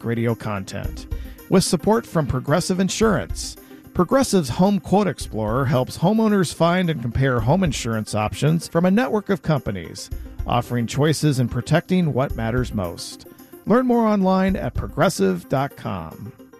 radio content. With support from Progressive Insurance. Progressive's Home Quote Explorer helps homeowners find and compare home insurance options from a network of companies, offering choices and protecting what matters most. Learn more online at progressive.com.